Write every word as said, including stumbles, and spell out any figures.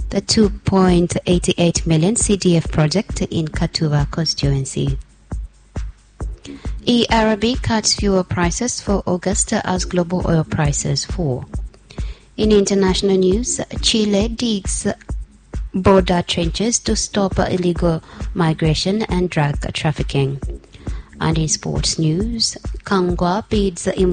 the two point eight eight million C D F project in Katuva constituency. E-Arabi cuts fuel prices for August as global oil prices fall. In international news, Chile digs border trenches to stop illegal migration and drug trafficking. And in sports news, Kangwa bids